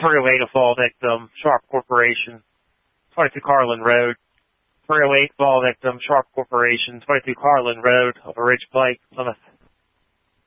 308, a fall victim, Sharp Corporation, 22 Carlin Road. 308, fall victim, Sharp Corporation, 22 Carlin Road, Upper Ridge Pike, Plymouth.